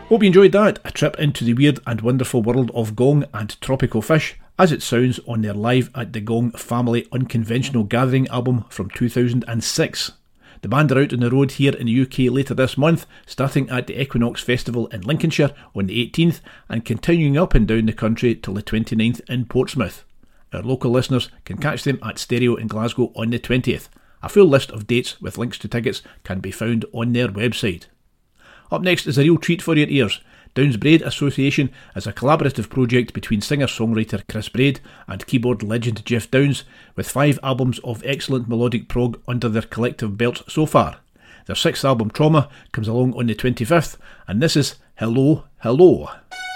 Hope you enjoyed that, a trip into the weird and wonderful world of Gong and Tropical Fish, as it sounds on their Live at the Gong Family Unconventional Gathering album from 2006. The band are out on the road here in the UK later this month, starting at the Equinox Festival in Lincolnshire on the 18th and continuing up and down the country till the 29th in Portsmouth. Our local listeners can catch them at Stereo in Glasgow on the 20th. A full list of dates with links to tickets can be found on their website. Up next is a real treat for your ears. Downs Braid Association is a collaborative project between singer-songwriter Chris Braid and keyboard legend Geoff Downs, with 5 albums of excellent melodic prog under their collective belts so far. Their 6th album, Trauma, comes along on the 25th, and this is Hello, Hello.